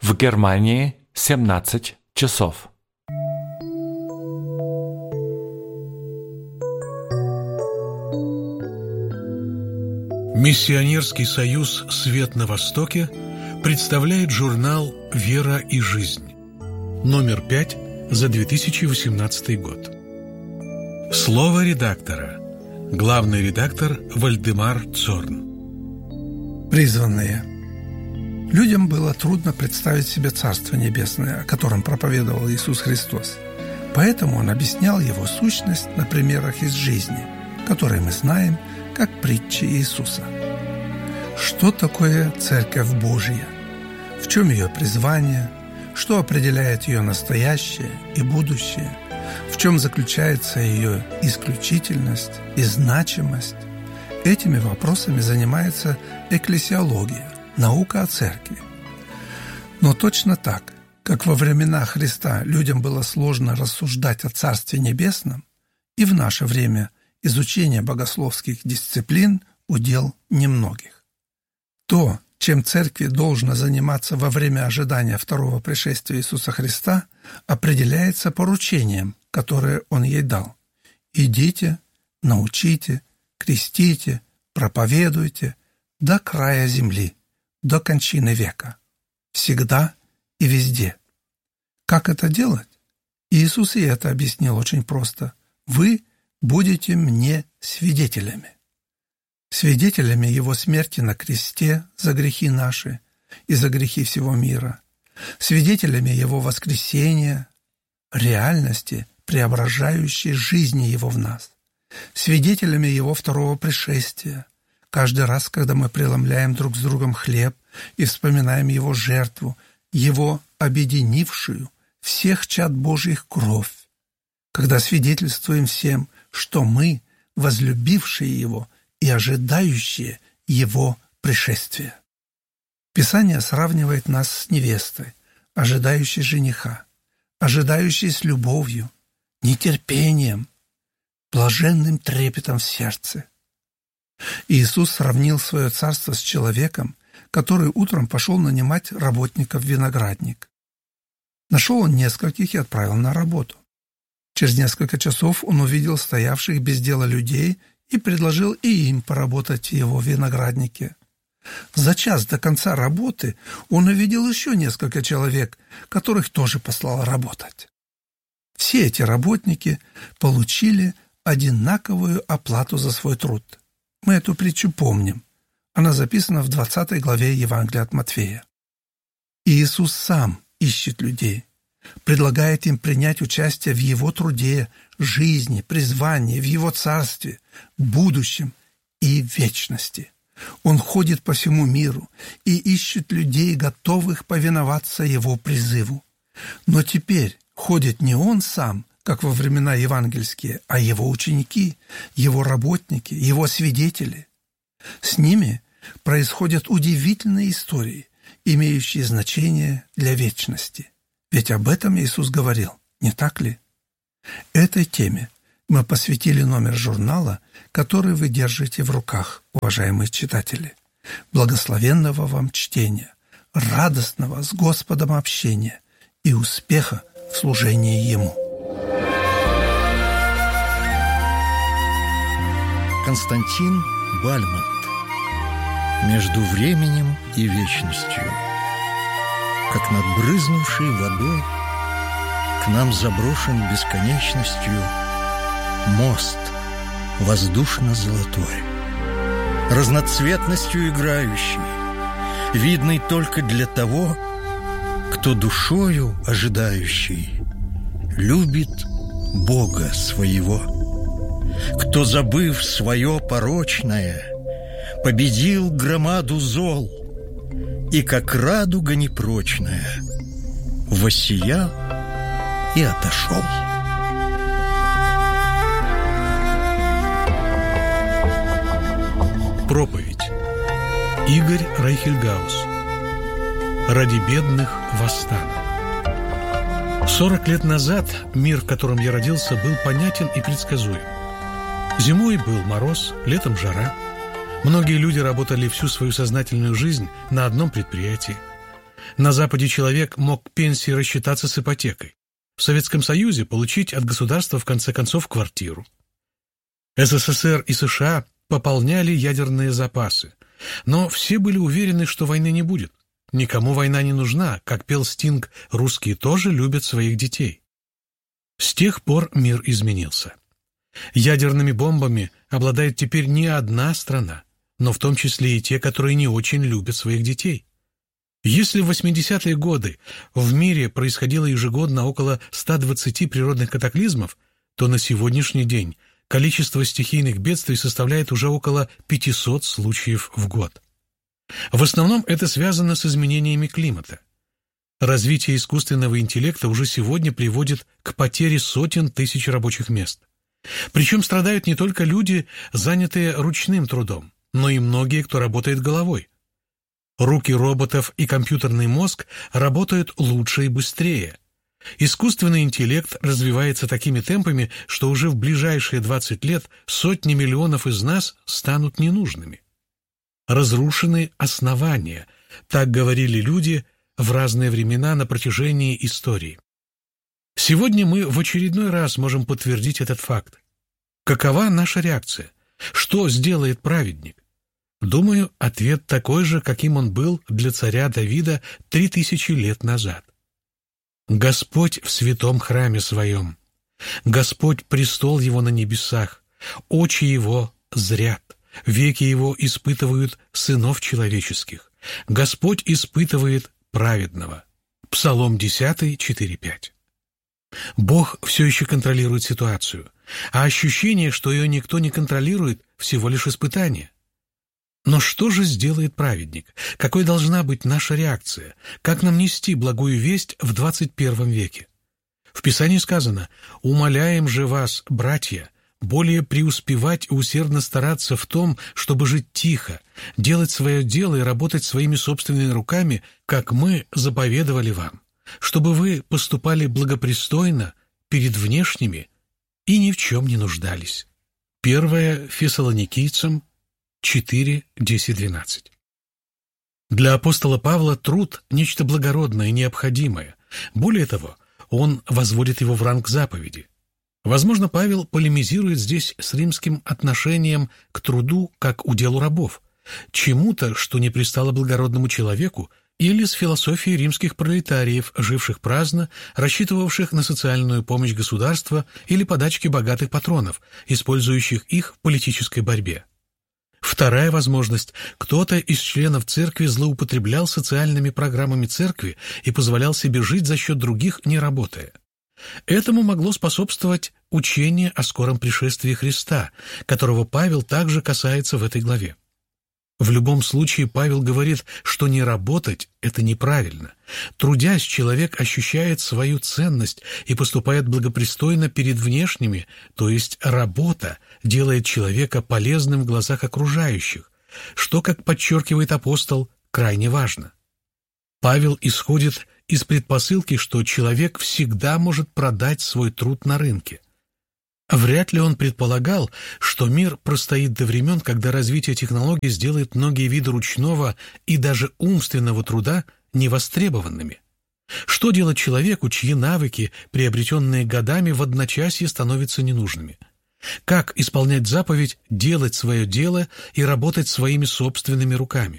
В Германии 17 часов. Миссионерский союз «Свет на Востоке» представляет журнал «Вера и жизнь», номер 5 за 2018 год. Слово редактора. Главный редактор Вальдемар Цорн. Призванные. Людям было трудно представить себе Царство Небесное, о котором проповедовал Иисус Христос. Поэтому Он объяснял его сущность на примерах из жизни, которые мы знаем как притчи Иисуса. Что такое Церковь Божья? В чем ее призвание? Что определяет ее настоящее и будущее? В чем заключается ее исключительность и значимость? Этими вопросами занимается экклесиология, наука о церкви. Но точно так, как во времена Христа людям было сложно рассуждать о Царстве Небесном, и в наше время изучение богословских дисциплин удел немногих. То, чем церкви должно заниматься во время ожидания второго пришествия Иисуса Христа, определяется поручением, которое Он ей дал. «Идите, научите, крестите, проповедуйте до края земли, до кончины века, всегда и везде». Как это делать? Иисус и это объяснил очень просто. «Вы будете мне свидетелями». Свидетелями Его смерти на кресте за грехи наши и за грехи всего мира, свидетелями Его воскресения, реальности, преображающей жизни Его в нас, свидетелями Его второго пришествия, каждый раз, когда мы преломляем друг с другом хлеб и вспоминаем Его жертву, Его объединившую всех чад Божьих кровь, когда свидетельствуем всем, что мы, возлюбившие Его и ожидающие Его пришествия. Писание сравнивает нас с невестой, ожидающей жениха, ожидающей с любовью, нетерпением, блаженным трепетом в сердце. Иисус сравнил свое царство с человеком, который утром пошел нанимать работников в виноградник. Нашел он нескольких и отправил на работу. Через несколько часов он увидел стоявших без дела людей и предложил и им поработать в его винограднике. За час до конца работы он увидел еще несколько человек, которых тоже послал работать. Все эти работники получили одинаковую оплату за свой труд. Мы эту притчу помним. Она записана в 20 главе Евангелия от Матфея. И Иисус сам ищет людей, предлагает им принять участие в Его труде, жизни, призвании, в Его царстве, будущем и вечности. Он ходит по всему миру и ищет людей, готовых повиноваться Его призыву. Но теперь ходит не Он сам, как во времена евангельские, а Его ученики, Его работники, Его свидетели. С ними происходят удивительные истории, имеющие значение для вечности. Ведь об этом Иисус говорил, не так ли? Этой теме мы посвятили номер журнала, который вы держите в руках, уважаемые читатели. Благословенного вам чтения, радостного с Господом общения и успеха в служении Ему. Константин Бальмонт. Между временем и вечностью. Как над брызнувшей водой к нам заброшен бесконечностью мост воздушно-золотой, разноцветностью играющий, видный только для того, кто душою ожидающий любит Бога своего, кто, забыв свое порочное, победил громаду зол и, как радуга непрочная, воссиял и отошел. Проповедь. Игорь Райхельгаус. Ради бедных восстану. 40 лет назад мир, в котором я родился, был понятен и предсказуем. Зимой был мороз, летом жара. Многие люди работали всю свою сознательную жизнь на одном предприятии. На Западе человек мог к пенсии рассчитаться с ипотекой. В Советском Союзе получить от государства в конце концов квартиру. СССР и США пополняли ядерные запасы, но все были уверены, что войны не будет. Никому война не нужна, как пел Стинг, русские тоже любят своих детей. С тех пор мир изменился. Ядерными бомбами обладает теперь не одна страна, но в том числе и те, которые не очень любят своих детей. Если в 80-е годы в мире происходило ежегодно около 120 природных катаклизмов, то на сегодняшний день количество стихийных бедствий составляет уже около 500 случаев в год. В основном это связано с изменениями климата. Развитие искусственного интеллекта уже сегодня приводит к потере сотен тысяч рабочих мест. Причем страдают не только люди, занятые ручным трудом, но и многие, кто работает головой. Руки роботов и компьютерный мозг работают лучше и быстрее. Искусственный интеллект развивается такими темпами, что уже в ближайшие 20 лет сотни миллионов из нас станут ненужными. Разрушены основания, так говорили люди в разные времена на протяжении истории. Сегодня мы в очередной раз можем подтвердить этот факт. Какова наша реакция? Что сделает праведник? Думаю, ответ такой же, каким он был для царя Давида 3000 лет назад. Господь в святом храме своем. Господь престол его на небесах. Очи его зрят. Веки его испытывают сынов человеческих. Господь испытывает праведного. Псалом 10, 4-5. Бог все еще контролирует ситуацию, а ощущение, что ее никто не контролирует, всего лишь испытание. Но что же сделает праведник? Какой должна быть наша реакция? Как нам нести благую весть в 21 веке? В Писании сказано: «Умоляем же вас, братья, более преуспевать и усердно стараться в том, чтобы жить тихо, делать свое дело и работать своими собственными руками, как мы заповедовали вам, чтобы вы поступали благопристойно перед внешними и ни в чем не нуждались». 1 Фессалоникийцам 4, 10, 12. Для апостола Павла труд – нечто благородное и необходимое. Более того, он возводит его в ранг заповеди. Возможно, Павел полемизирует здесь с римским отношением к труду как к уделу рабов, чему-то, что не пристало благородному человеку, или с философией римских пролетариев, живших праздно, рассчитывавших на социальную помощь государства или подачки богатых патронов, использующих их в политической борьбе. Вторая возможность – кто-то из членов церкви злоупотреблял социальными программами церкви и позволял себе жить за счет других, не работая. Этому могло способствовать учение о скором пришествии Христа, которого Павел также касается в этой главе. В любом случае Павел говорит, что не работать – это неправильно. Трудясь, человек ощущает свою ценность и поступает благопристойно перед внешними, то есть работа делает человека полезным в глазах окружающих, что, как подчеркивает апостол, крайне важно. Павел исходит из предпосылки, что человек всегда может продать свой труд на рынке. Вряд ли он предполагал, что мир простоит до времен, когда развитие технологий сделает многие виды ручного и даже умственного труда невостребованными. Что делать человеку, чьи навыки, приобретенные годами, в одночасье становятся ненужными? Как исполнять заповедь «делать свое дело» и работать своими собственными руками?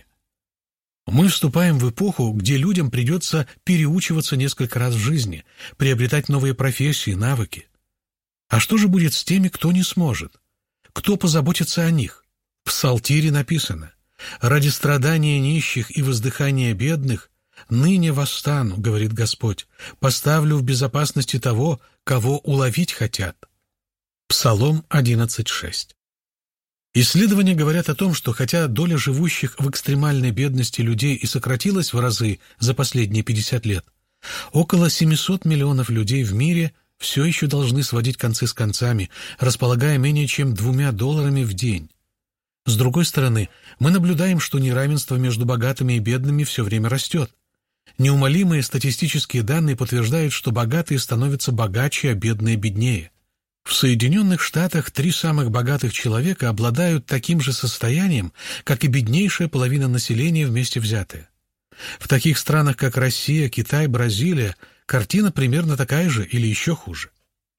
Мы вступаем в эпоху, где людям придется переучиваться несколько раз в жизни, приобретать новые профессии, навыки. А что же будет с теми, кто не сможет? Кто позаботится о них? В Псалтире написано: «Ради страдания нищих и воздыхания бедных ныне восстану, говорит Господь, поставлю в безопасности того, кого уловить хотят». Псалом 11:6. Исследования говорят о том, что хотя доля живущих в экстремальной бедности людей и сократилась в разы за последние 50 лет, около 700 миллионов людей в мире все еще должны сводить концы с концами, располагая менее чем $2 в день. С другой стороны, мы наблюдаем, что неравенство между богатыми и бедными все время растет. Неумолимые статистические данные подтверждают, что богатые становятся богаче, а бедные беднее. В Соединенных Штатах 3 самых богатых человека обладают таким же состоянием, как и беднейшая половина населения вместе взятая. В таких странах, как Россия, Китай, Бразилия, картина примерно такая же или еще хуже.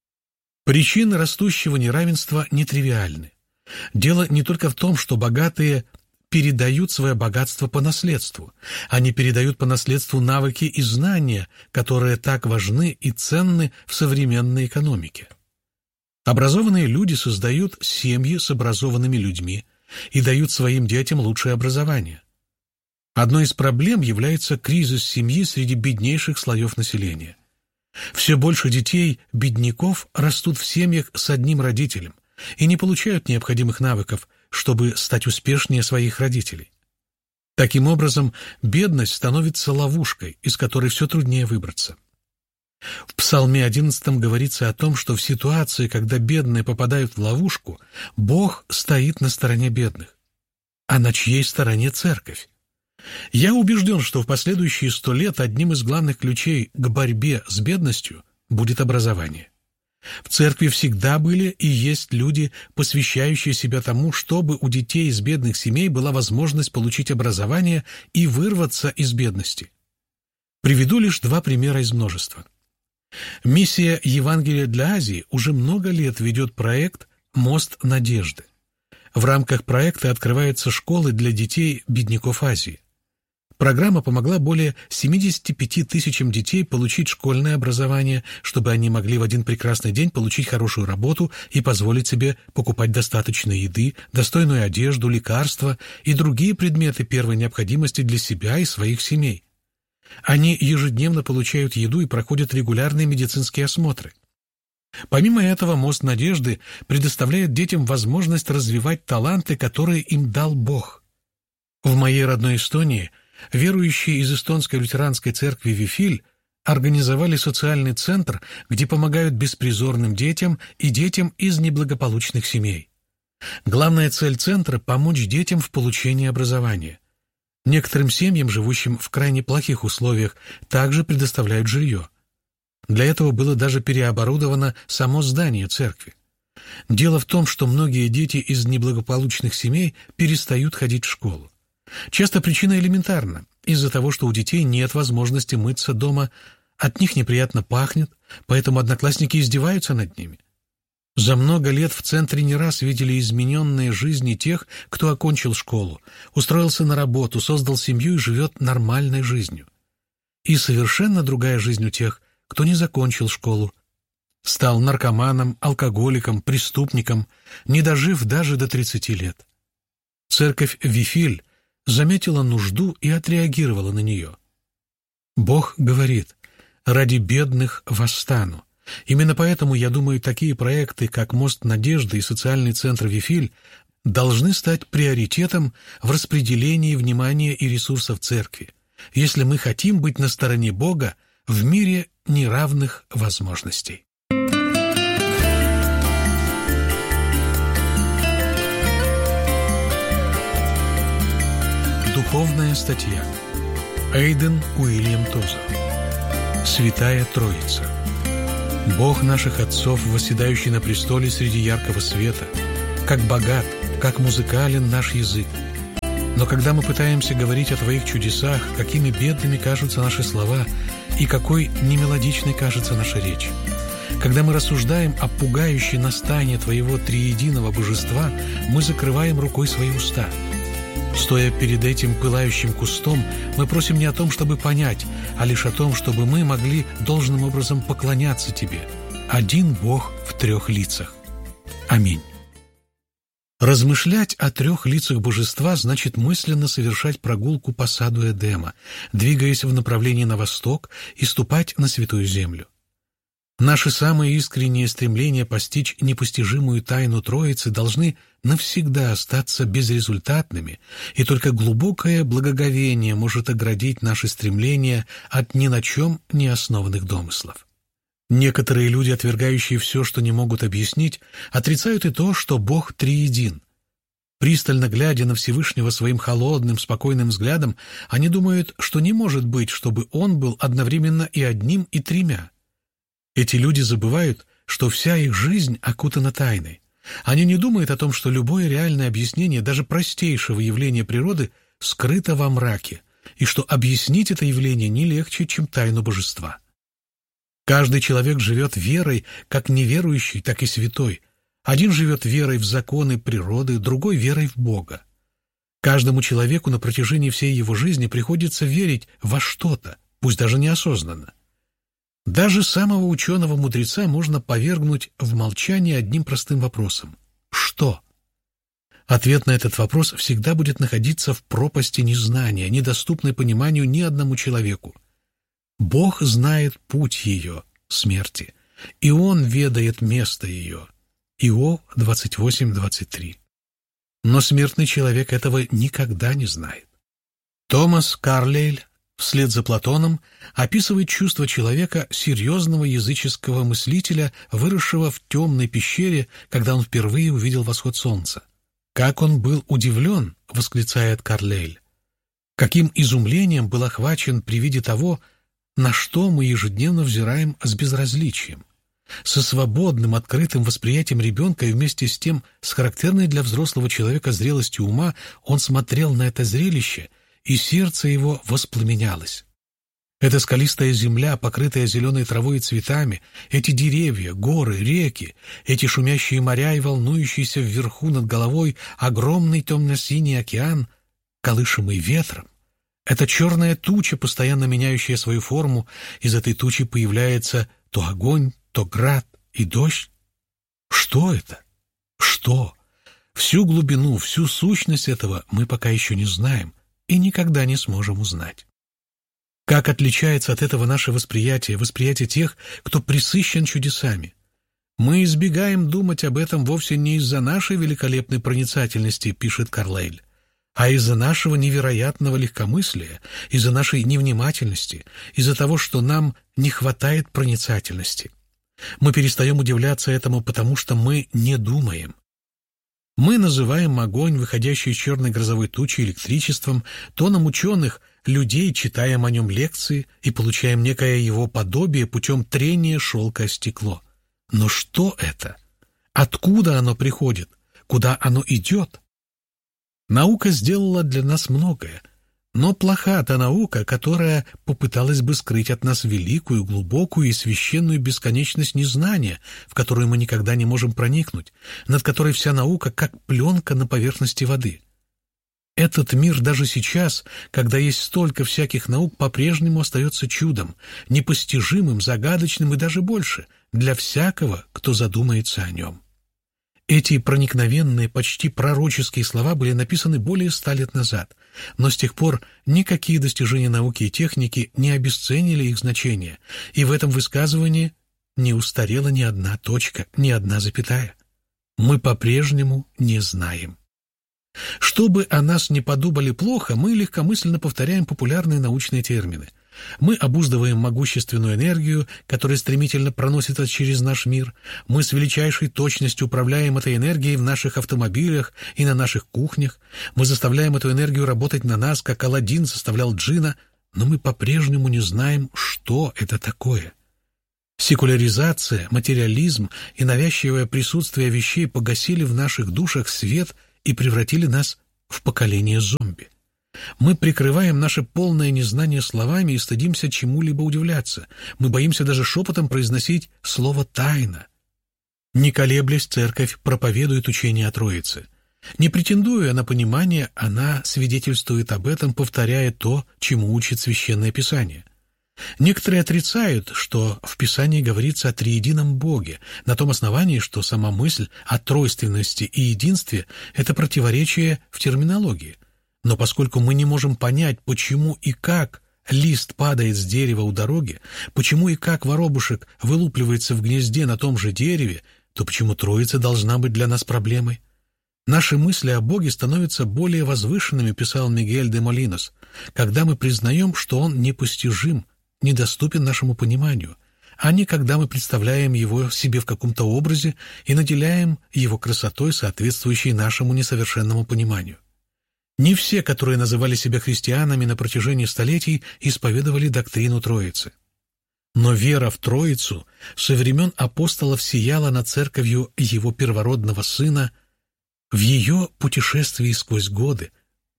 Причины растущего неравенства нетривиальны. Дело не только в том, что богатые передают свое богатство по наследству. Они передают по наследству навыки и знания, которые так важны и ценны в современной экономике. Образованные люди создают семьи с образованными людьми и дают своим детям лучшее образование. Одной из проблем является кризис семьи среди беднейших слоев населения. Все больше детей бедняков растут в семьях с одним родителем и не получают необходимых навыков, чтобы стать успешнее своих родителей. Таким образом, бедность становится ловушкой, из которой все труднее выбраться. В Псалме 11 говорится о том, что в ситуации, когда бедные попадают в ловушку, Бог стоит на стороне бедных. А на чьей стороне церковь? Я убежден, что в последующие 100 лет одним из главных ключей к борьбе с бедностью будет образование. В церкви всегда были и есть люди, посвящающие себя тому, чтобы у детей из бедных семей была возможность получить образование и вырваться из бедности. Приведу лишь 2 примера из множества. Миссия Евангелия для Азии уже много лет ведет проект «Мост надежды». В рамках проекта открываются школы для детей бедняков Азии. Программа помогла более 75 тысячам детей получить школьное образование, чтобы они могли в один прекрасный день получить хорошую работу и позволить себе покупать достаточно еды, достойную одежду, лекарства и другие предметы первой необходимости для себя и своих семей. Они ежедневно получают еду и проходят регулярные медицинские осмотры. Помимо этого, «Мост надежды» предоставляет детям возможность развивать таланты, которые им дал Бог. В моей родной Эстонии верующие из эстонской лютеранской церкви Вифиль организовали социальный центр, где помогают беспризорным детям и детям из неблагополучных семей. Главная цель центра – помочь детям в получении образования. Некоторым семьям, живущим в крайне плохих условиях, также предоставляют жилье. Для этого было даже переоборудовано само здание церкви. Дело в том, что многие дети из неблагополучных семей перестают ходить в школу. Часто причина элементарна. Из-за того, что у детей нет возможности мыться дома, от них неприятно пахнет, поэтому одноклассники издеваются над ними. За много лет в центре не раз видели измененные жизни тех, кто окончил школу, устроился на работу, создал семью и живет нормальной жизнью. И совершенно другая жизнь у тех, кто не закончил школу, стал наркоманом, алкоголиком, преступником, не дожив даже до 30 лет. Церковь Вифиль заметила нужду и отреагировала на нее. Бог говорит: «Ради бедных восстану». Именно поэтому, я думаю, такие проекты, как «Мост надежды» и социальный центр Вифиль, должны стать приоритетом в распределении внимания и ресурсов церкви, если мы хотим быть на стороне Бога в мире неравных возможностей. Духовная статья. Эйден Уильям Тозер. Святая Троица. Бог наших отцов, восседающий на престоле среди яркого света, как богат, как музыкален наш язык. Но когда мы пытаемся говорить о Твоих чудесах, какими бедными кажутся наши слова и какой немелодичной кажется наша речь. Когда мы рассуждаем о пугающей нас тайне Твоего триединого божества, мы закрываем рукой свои уста. Стоя перед этим пылающим кустом, мы просим не о том, чтобы понять, а лишь о том, чтобы мы могли должным образом поклоняться Тебе. Один Бог в 3 лицах. Аминь. Размышлять о 3 лицах божества значит мысленно совершать прогулку по саду Эдема, двигаясь в направлении на восток и ступать на святую землю. Наши самые искренние стремления постичь непостижимую тайну Троицы должны навсегда остаться безрезультатными, и только глубокое благоговение может оградить наши стремления от ни на чем не основанных домыслов. Некоторые люди, отвергающие все, что не могут объяснить, отрицают и то, что Бог триедин. Пристально глядя на Всевышнего своим холодным, спокойным взглядом, они думают, что не может быть, чтобы Он был одновременно и одним, и 3. Эти люди забывают, что вся их жизнь окутана тайной. Они не думают о том, что любое реальное объяснение даже простейшего явления природы скрыто во мраке, и что объяснить это явление не легче, чем тайну божества. Каждый человек живет верой, как неверующий, так и святой. Один живет верой в законы природы, другой верой в Бога. Каждому человеку на протяжении всей его жизни приходится верить во что-то, пусть даже неосознанно. Даже самого ученого-мудреца можно повергнуть в молчание одним простым вопросом: что? Ответ на этот вопрос всегда будет находиться в пропасти незнания, недоступной пониманию ни одному человеку. Бог знает путь ее, смерти, и Он ведает место ее. Иов 28:23. Но смертный человек этого никогда не знает. Томас Карлейль вслед за Платоном описывает чувство человека, серьезного языческого мыслителя, выросшего в темной пещере, когда он впервые увидел восход солнца. «Как он был удивлен!» — восклицает Карлейль. «Каким изумлением был охвачен при виде того, на что мы ежедневно взираем с безразличием, со свободным, открытым восприятием ребенка и вместе с тем с характерной для взрослого человека зрелостью ума он смотрел на это зрелище, и сердце его воспламенялось. Эта скалистая земля, покрытая зеленой травой и цветами, эти деревья, горы, реки, эти шумящие моря и волнующийся вверху над головой огромный темно-синий океан, колышемый ветром, эта черная туча, постоянно меняющая свою форму, из этой тучи появляется то огонь, то град и дождь. Что это? Что? Всю глубину, всю сущность этого мы пока еще не знаем и никогда не сможем узнать. Как отличается от этого наше восприятие тех, кто пресыщен чудесами? Мы избегаем думать об этом вовсе не из-за нашей великолепной проницательности, пишет Карлейль, а из-за нашего невероятного легкомыслия, из-за нашей невнимательности, из-за того, что нам не хватает проницательности. Мы перестаем удивляться этому, потому что мы не думаем. Мы называем огонь, выходящий из черной грозовой тучи, электричеством, тоном ученых, людей, читаем о нем лекции и получаем некое его подобие путем трения шелка о стекло. Но что это? Откуда оно приходит? Куда оно идет? Наука сделала для нас многое, но плоха та наука, которая попыталась бы скрыть от нас великую, глубокую и священную бесконечность незнания, в которую мы никогда не можем проникнуть, над которой вся наука как пленка на поверхности воды. Этот мир даже сейчас, когда есть столько всяких наук, по-прежнему остается чудом, непостижимым, загадочным и даже больше для всякого, кто задумается о нем. Эти проникновенные, почти пророческие слова были написаны более 100 лет назад, но с тех пор никакие достижения науки и техники не обесценили их значение, и в этом высказывании не устарела ни одна точка, ни одна запятая. Мы по-прежнему не знаем. Чтобы о нас не подумали плохо, мы легкомысленно повторяем популярные научные термины. Мы обуздываем могущественную энергию, которая стремительно проносится через наш мир. Мы с величайшей точностью управляем этой энергией в наших автомобилях и на наших кухнях. Мы заставляем эту энергию работать на нас, как Аладдин заставлял джинна, но мы по-прежнему не знаем, что это такое. Секуляризация, материализм и навязчивое присутствие вещей погасили в наших душах свет и превратили нас в поколение зомби. Мы прикрываем наше полное незнание словами и стыдимся чему-либо удивляться. Мы боимся даже шепотом произносить слово «тайна». Не колеблясь, церковь проповедует учение о Троице. Не претендуя на понимание, она свидетельствует об этом, повторяя то, чему учит Священное Писание. Некоторые отрицают, что в Писании говорится о триедином Боге, на том основании, что сама мысль о тройственности и единстве – это противоречие в терминологии. Но поскольку мы не можем понять, почему и как лист падает с дерева у дороги, почему и как воробушек вылупливается в гнезде на том же дереве, то почему Троица должна быть для нас проблемой? Наши мысли о Боге становятся более возвышенными, писал Мигель де Молинос, когда мы признаем, что Он непостижим, недоступен нашему пониманию, а не когда мы представляем Его себе в каком-то образе и наделяем Его красотой, соответствующей нашему несовершенному пониманию. Не все, которые называли себя христианами на протяжении столетий, исповедовали доктрину Троицы. Но вера в Троицу со времен апостолов сияла над церковью Его первородного Сына в ее путешествии сквозь годы,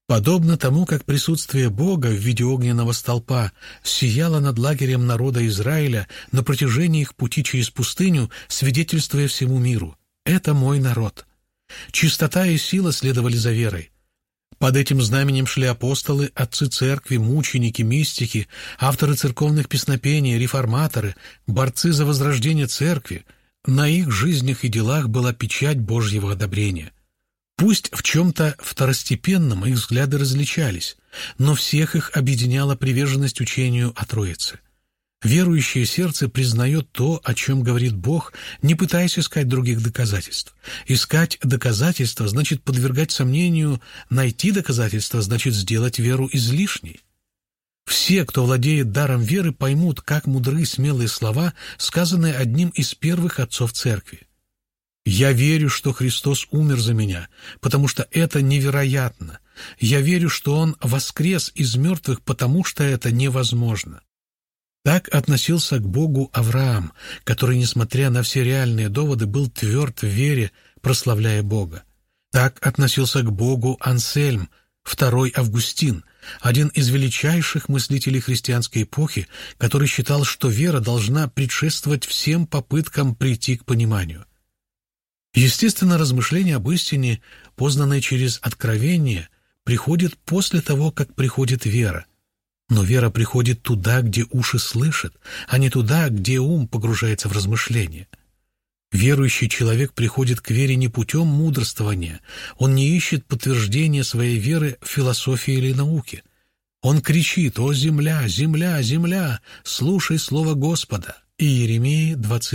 Подобно тому, как присутствие Бога в виде огненного столпа сияло над лагерем народа Израиля на протяжении их пути через пустыню, свидетельствуя всему миру: «Это мой народ». Чистота и сила следовали за верой. Под этим знаменем шли апостолы, отцы церкви, мученики, мистики, авторы церковных песнопений, реформаторы, борцы за возрождение церкви. На их жизнях и делах была печать Божьего одобрения. Пусть в чем-то второстепенном их взгляды различались, но всех их объединяла приверженность учению о Троице. Верующее сердце признает то, о чем говорит Бог, не пытаясь искать других доказательств. Искать доказательства значит подвергать сомнению, найти доказательства значит сделать веру излишней. Все, кто владеет даром веры, поймут, как мудры и смелые слова, сказанные одним из первых отцов церкви. «Я верю, что Христос умер за меня, потому что это невероятно. Я верю, что Он воскрес из мертвых, потому что это невозможно». Так относился к Богу Авраам, который, несмотря на все реальные доводы, был тверд в вере, прославляя Бога. Так относился к Богу Ансельм, второй Августин, один из величайших мыслителей христианской эпохи, который считал, что вера должна предшествовать всем попыткам прийти к пониманию. Естественно, размышление об истине, познанное через откровение, приходит после того, как приходит вера. Но вера приходит туда, где уши слышат, а не туда, где ум погружается в размышления. Верующий человек приходит к вере не путем мудрствования, он не ищет подтверждения своей веры в философии или науке. Он кричит: «О земля, земля, земля, слушай слово Господа!» Иеремии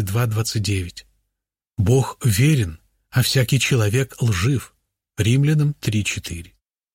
22:29. Бог верен, а всякий человек лжив. Римлянам 3:4.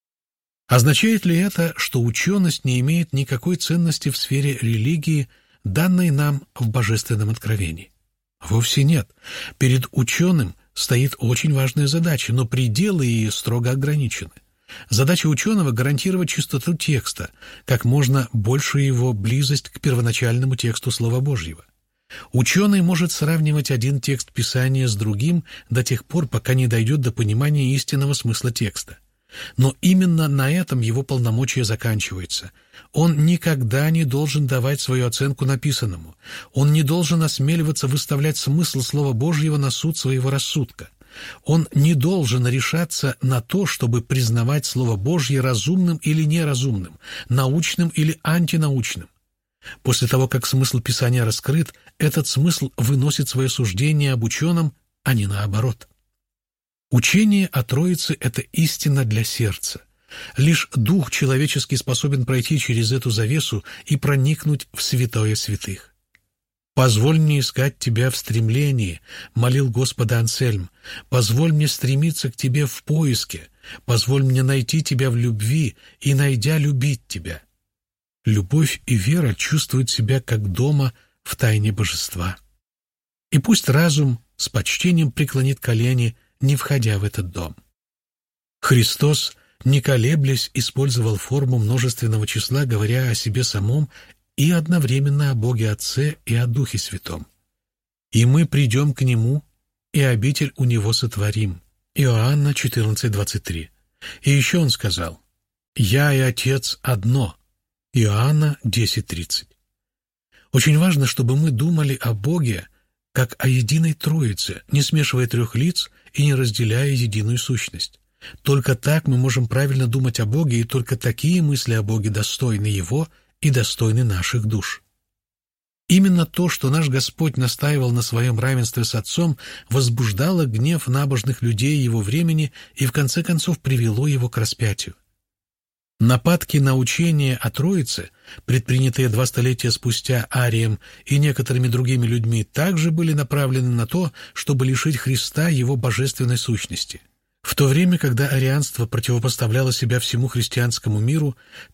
Означает ли это, что ученость не имеет никакой ценности в сфере религии, данной нам в божественном откровении? Вовсе нет. Перед ученым стоит очень важная задача, но пределы ее строго ограничены. Задача ученого — гарантировать чистоту текста, как можно большую его близость к первоначальному тексту Слова Божьего. Ученый может сравнивать один текст Писания с другим до тех пор, пока не дойдет до понимания истинного смысла текста. Но именно на этом его полномочия заканчиваются. Он никогда не должен давать свою оценку написанному. Он не должен осмеливаться выставлять смысл Слова Божьего на суд своего рассудка. Он не должен решаться на то, чтобы признавать Слово Божье разумным или неразумным, научным или антинаучным. После того, как смысл Писания раскрыт, этот смысл выносит свое суждение об ученом, а не наоборот. Учение о Троице — это истина для сердца. Лишь дух человеческий способен пройти через эту завесу и проникнуть в святое святых. «Позволь мне искать Тебя в стремлении», — молил Господа Ансельм. «Позволь мне стремиться к Тебе в поиске. Позволь мне найти Тебя в любви и, найдя, любить Тебя». Любовь и вера чувствуют себя как дома в тайне божества. И пусть разум с почтением преклонит колени, не входя в этот дом. Христос, не колеблясь, использовал форму множественного числа, говоря о себе самом и одновременно о Боге Отце и о Духе Святом. «И мы придем к Нему, и обитель у Него сотворим». Иоанна 14:23. И еще Он сказал: «Я и Отец одно». Иоанна 10:30. Очень важно, чтобы мы думали о Боге как о единой Троице, не смешивая трех лиц и не разделяя единую сущность. Только так мы можем правильно думать о Боге, и только такие мысли о Боге достойны Его и достойны наших душ. Именно то, что наш Господь настаивал на своем равенстве с Отцом, возбуждало гнев набожных людей Его времени и в конце концов привело Его к распятию. Нападки на учение о Троице, предпринятые 2 столетия спустя Арием и некоторыми другими людьми, также были направлены на то, чтобы лишить Христа Его божественной сущности. В то время, когда арианство противопоставляло себя всему христианскому миру,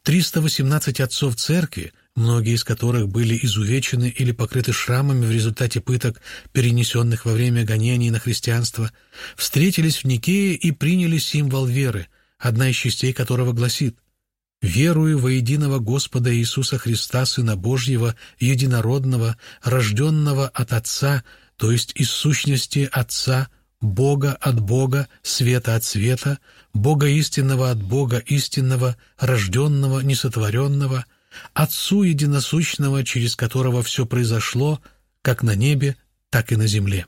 318 отцов церкви, многие из которых были изувечены или покрыты шрамами в результате пыток, перенесенных во время гонений на христианство, встретились в Никее и приняли символ веры, одна из частей которого гласит: «Верую во единого Господа Иисуса Христа, Сына Божьего, единородного, рожденного от Отца, то есть из сущности Отца, Бога от Бога, света от света, Бога истинного от Бога истинного, рожденного, несотворенного, Отцу единосущного, через которого все произошло, как на небе, так и на земле».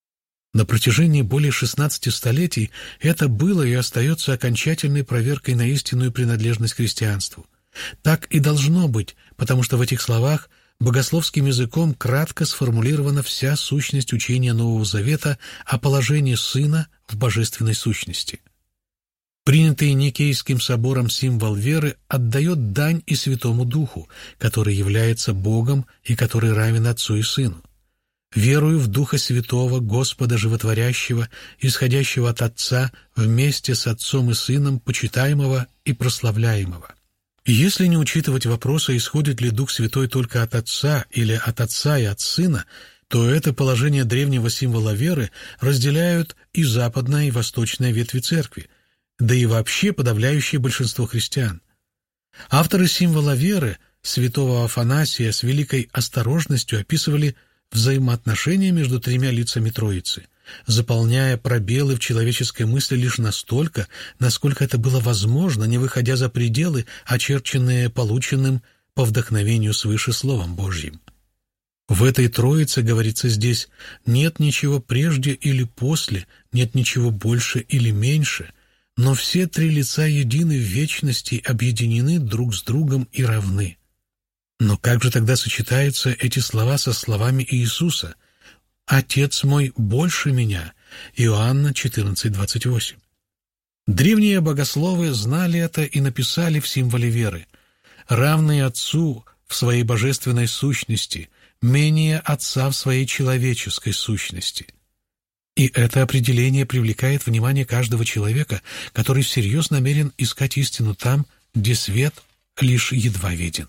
На протяжении более 16 столетий это было и остается окончательной проверкой на истинную принадлежность к христианству. Так и должно быть, потому что в этих словах богословским языком кратко сформулирована вся сущность учения Нового Завета о положении Сына в божественной сущности. Принятый Никейским собором символ веры отдает дань и Святому Духу, который является Богом и который равен Отцу и Сыну. «Верую в Духа Святого, Господа Животворящего, исходящего от Отца, вместе с Отцом и Сыном, почитаемого и прославляемого». И если не учитывать вопроса, исходит ли Дух Святой только от Отца или от Отца и от Сына, то это положение древнего символа веры разделяют и западная, и восточная ветви Церкви, да и вообще подавляющее большинство христиан. Авторы символа веры, святого Афанасия, с великой осторожностью описывали взаимоотношения между тремя лицами Троицы, заполняя пробелы в человеческой мысли лишь настолько, насколько это было возможно, не выходя за пределы, очерченные полученным по вдохновению свыше Словом Божьим. В этой Троице, говорится здесь, нет ничего прежде или после, нет ничего больше или меньше, но все три лица едины в вечности, объединены друг с другом и равны. Но как же тогда сочетаются эти слова со словами Иисуса «Отец мой больше меня» Иоанна 14:28? Древние богословы знали это и написали в символе веры: «Равный Отцу в своей божественной сущности, менее Отца в своей человеческой сущности». И это определение привлекает внимание каждого человека, который всерьез намерен искать истину там, где свет лишь едва виден.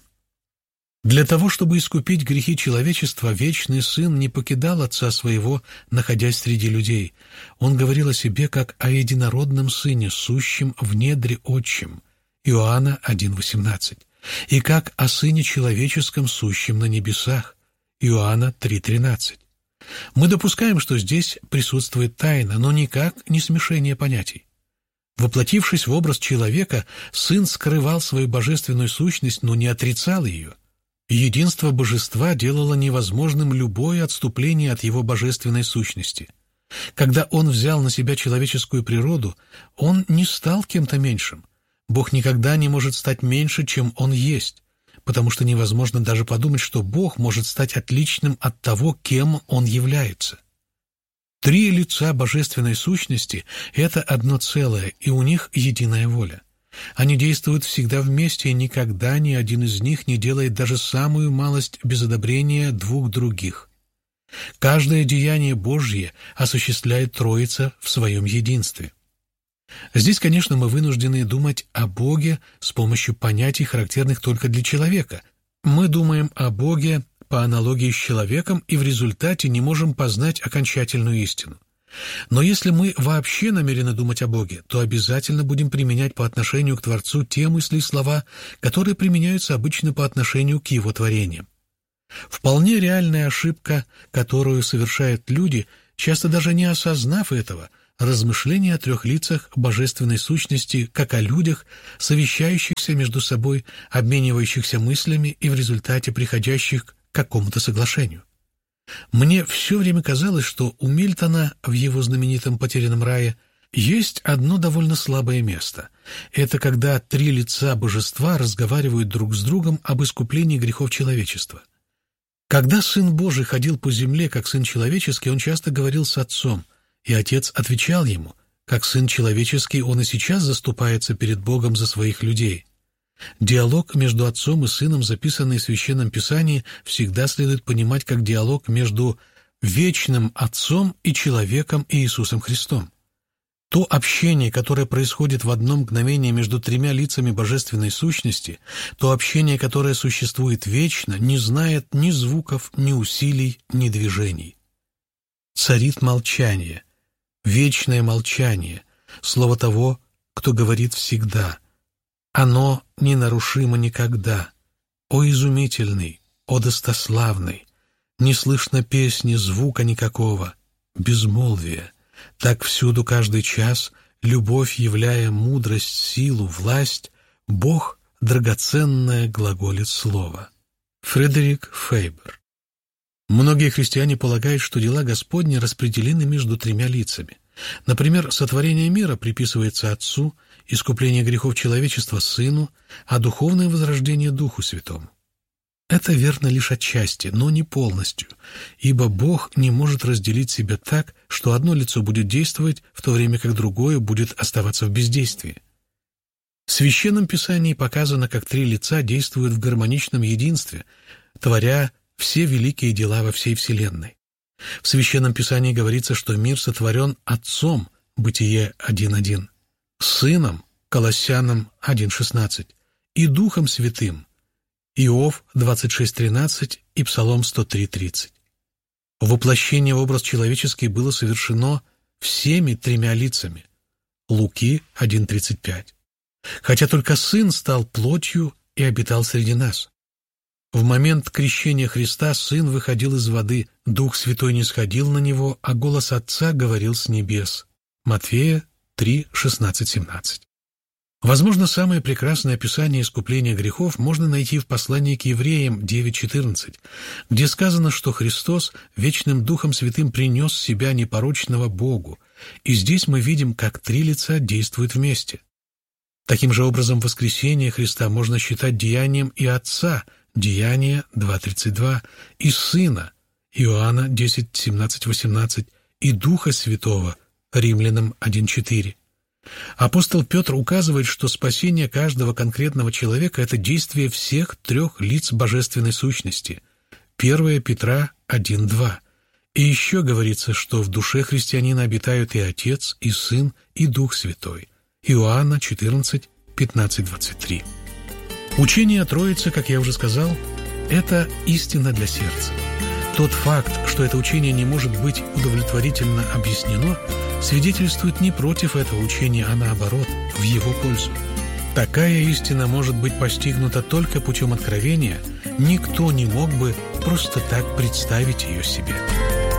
Для того, чтобы искупить грехи человечества, Вечный Сын не покидал Отца Своего, находясь среди людей. Он говорил о себе как о единородном Сыне, сущем в недре Отчим, Иоанна 1:18, и как о Сыне Человеческом, сущем на небесах, Иоанна 3:13. Мы допускаем, что здесь присутствует тайна, но никак не смешение понятий. Воплотившись в образ человека, Сын скрывал свою божественную сущность, но не отрицал ее. Единство Божества делало невозможным любое отступление от Его божественной сущности. Когда Он взял на себя человеческую природу, Он не стал кем-то меньшим. Бог никогда не может стать меньше, чем Он есть, потому что невозможно даже подумать, что Бог может стать отличным от того, кем Он является. Три лица божественной сущности — это одно целое, и у них единая воля. Они действуют всегда вместе, и никогда ни один из них не делает даже самую малость без одобрения двух других. Каждое деяние Божье осуществляет Троица в своем единстве. Здесь, конечно, мы вынуждены думать о Боге с помощью понятий, характерных только для человека. Мы думаем о Боге по аналогии с человеком и в результате не можем познать окончательную истину. Но если мы вообще намерены думать о Боге, то обязательно будем применять по отношению к Творцу те мысли и слова, которые применяются обычно по отношению к Его творениям. Вполне реальная ошибка, которую совершают люди, часто даже не осознав этого, размышления о трех лицах божественной сущности, как о людях, совещающихся между собой, обменивающихся мыслями и в результате приходящих к какому-то соглашению. Мне все время казалось, что у Мильтона в его знаменитом «Потерянном рае» есть одно довольно слабое место. Это когда три лица божества разговаривают друг с другом об искуплении грехов человечества. Когда Сын Божий ходил по земле как Сын Человеческий, Он часто говорил с Отцом, и Отец отвечал Ему, как Сын Человеческий Он и сейчас заступается перед Богом за своих людей. Диалог между Отцом и Сыном, записанный в Священном Писании, всегда следует понимать как диалог между вечным Отцом и человеком Иисусом Христом. То общение, которое происходит в одно мгновение между тремя лицами божественной сущности, то общение, которое существует вечно, не знает ни звуков, ни усилий, ни движений. Царит молчание, вечное молчание, слово того, кто говорит всегда. Оно ненарушимо никогда. О изумительный, о достославный! Не слышно песни, звука никакого, безмолвие. Так всюду каждый час, любовь являя мудрость, силу, власть, Бог драгоценное глаголит слово. Фредерик Фейбер. Многие христиане полагают, что дела Господни распределены между тремя лицами. Например, сотворение мира приписывается Отцу, искупление грехов человечества Сыну, а духовное возрождение Духу Святому. Это верно лишь отчасти, но не полностью, ибо Бог не может разделить себя так, что одно лицо будет действовать, в то время как другое будет оставаться в бездействии. В Священном Писании показано, как три лица действуют в гармоничном единстве, творя все великие дела во всей Вселенной. В Священном Писании говорится, что мир сотворен Отцом, Бытие 1.1, Сыном, Колоссянам 1.16, и Духом Святым, Иов 26.13 и Псалом 103.30. Воплощение в образ человеческий было совершено всеми тремя лицами. Луки 1.35. Хотя только Сын стал плотью и обитал среди нас. В момент крещения Христа Сын выходил из воды, Дух Святой не сходил на Него, а голос Отца говорил с небес. Матфея 3:16-17. Возможно, самое прекрасное описание искупления грехов можно найти в послании к евреям 9:14, где сказано, что Христос вечным Духом Святым принес себя непорочного Богу, и здесь мы видим, как три лица действуют вместе. Таким же образом, воскресение Христа можно считать деянием и Отца, Деяния 2:32, и Сына, Иоанна 10:17-18, и Духа Святого, Римлянам 1:4. Апостол Петр указывает, что спасение каждого конкретного человека – это действие всех трех лиц божественной сущности. 1 Петра 1:2. И еще говорится, что в душе христианина обитают и Отец, и Сын, и Дух Святой. Иоанна 14:15-23. Учение о Троице, как я уже сказал, это истина для сердца. Тот факт, что это учение не может быть удовлетворительно объяснено, свидетельствует не против этого учения, а наоборот, в его пользу. Такая истина может быть постигнута только путем откровения, никто не мог бы просто так представить ее себе.